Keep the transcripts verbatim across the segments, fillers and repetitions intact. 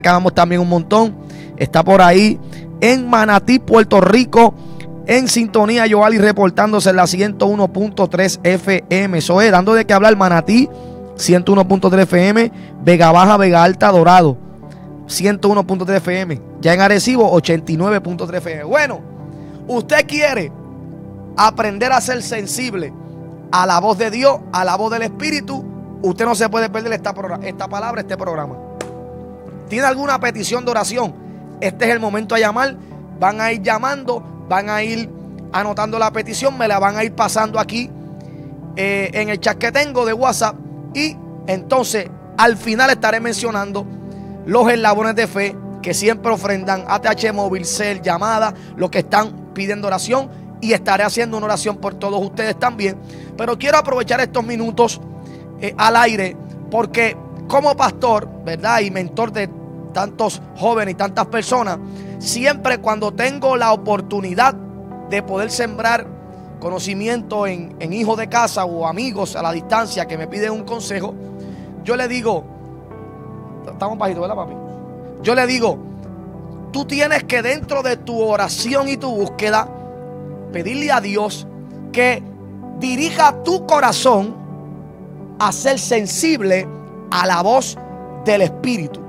Acabamos también un montón. Está por ahí en Manatí, Puerto Rico, en sintonía. Yoali reportándose en la ciento uno punto tres F M. Eso es, dando de qué hablar. Manatí, ciento uno punto tres F M. Vega Baja, Vega Alta, Dorado, ciento uno punto tres F M. Ya en Arecibo, ochenta y nueve punto tres F M. Bueno, usted quiere aprender a ser sensible a la voz de Dios, a la voz del Espíritu. Usted no se puede perder esta, esta palabra, este programa. ¿Tiene alguna petición de oración? Este es el momento de llamar. Van a ir llamando, van a ir anotando la petición, me la van a ir pasando aquí eh, en el chat que tengo de WhatsApp. Y entonces al final estaré mencionando los eslabones de fe que siempre ofrendan A T H móvil, cel, llamada, los que están pidiendo oración. Y estaré haciendo una oración por todos ustedes también. Pero quiero aprovechar estos minutos eh, al aire, porque como pastor, ¿verdad? Y mentor de tantos jóvenes y tantas personas, siempre cuando tengo la oportunidad de poder sembrar conocimiento en, en hijos de casa o amigos a la distancia que me piden un consejo, yo le digo, estamos bajitos, ¿verdad, papi? Yo le digo, tú tienes que dentro de tu oración y tu búsqueda pedirle a Dios que dirija tu corazón a ser sensible a la voz del Espíritu.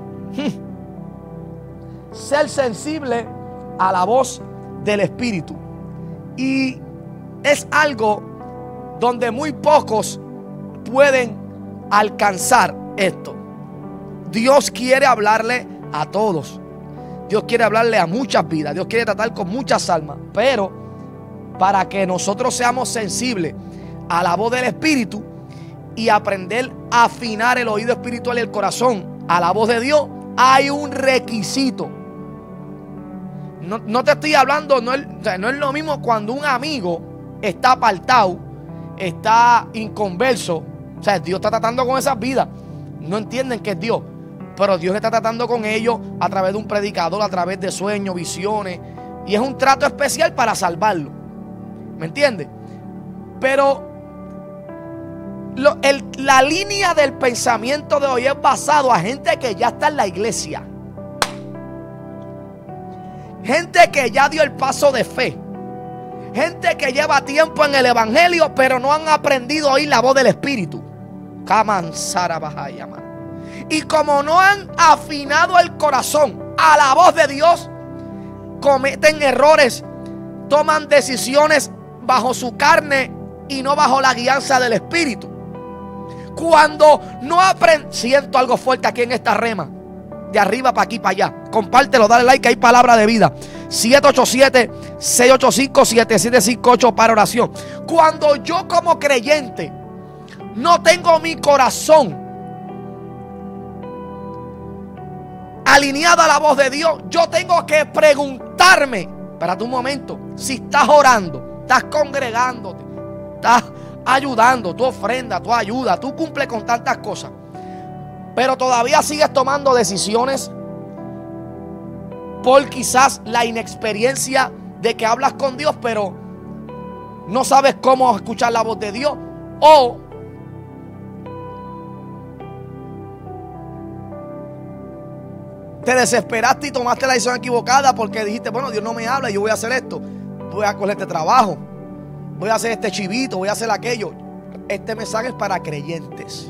Ser sensible a la voz del Espíritu. Y es algo donde muy pocos pueden alcanzar esto. Dios quiere hablarle a todos. Dios quiere hablarle a muchas vidas. Dios quiere tratar con muchas almas. Pero para que nosotros seamos sensibles a la voz del Espíritu y aprender a afinar el oído espiritual y el corazón a la voz de Dios, hay un requisito. No, no te estoy hablando, no es, o sea, no es lo mismo cuando un amigo está apartado, está inconverso. O sea, Dios está tratando con esas vidas. No entienden que es Dios, pero Dios está tratando con ellos a través de un predicador, a través de sueños, visiones. Y es un trato especial para salvarlo. ¿Me entiendes? Pero lo, el, la línea del pensamiento de hoy es basado a gente que ya está en la iglesia. Gente que ya dio el paso de fe. Gente que lleva tiempo en el evangelio, pero no han aprendido a oír la voz del Espíritu. Y como no han afinado el corazón a la voz de Dios, cometen errores, toman decisiones bajo su carne y no bajo la guianza del Espíritu. Cuando no aprenden, siento algo fuerte aquí en esta rema. De arriba para aquí, para allá. Compártelo, dale like, hay palabra de vida. siete ocho siete, seis ocho cinco, siete siete cinco ocho para oración. Cuando yo como creyente no tengo mi corazón alineado a la voz de Dios, yo tengo que preguntarme, espérate un momento, si estás orando, estás congregándote, estás ayudando, tu ofrenda, tu ayuda, tú cumples con tantas cosas, pero todavía sigues tomando decisiones por quizás la inexperiencia de que hablas con Dios, pero no sabes cómo escuchar la voz de Dios, o te desesperaste y tomaste la decisión equivocada porque dijiste, bueno, Dios no me habla, yo voy a hacer esto, voy a coger este trabajo, voy a hacer este chivito, voy a hacer aquello. Este mensaje es para creyentes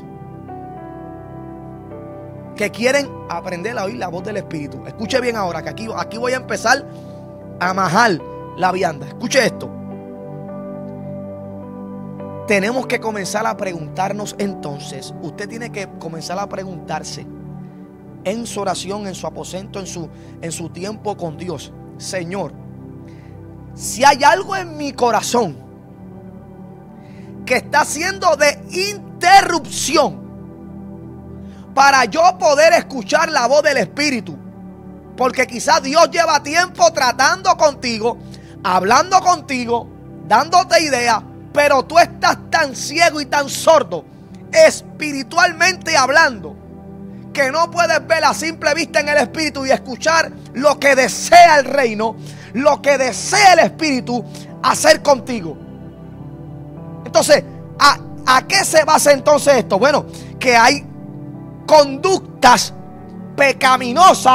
que quieren aprender a oír la voz del Espíritu. Escuche bien ahora, que aquí, aquí voy a empezar a majar la vianda. Escuche esto. Tenemos que comenzar a preguntarnos entonces. Usted tiene que comenzar a preguntarse en su oración, en su aposento, en su, en su tiempo con Dios. Señor, si hay algo en mi corazón que está haciendo de interrupción para yo poder escuchar la voz del Espíritu, porque quizás Dios lleva tiempo tratando contigo, hablando contigo, dándote ideas, pero tú estás tan ciego y tan sordo, espiritualmente hablando, que no puedes ver a simple vista en el Espíritu y escuchar lo que desea el reino, lo que desea el Espíritu hacer contigo. Entonces, ¿a, a qué se basa entonces esto? Bueno, que hay conductas pecaminosas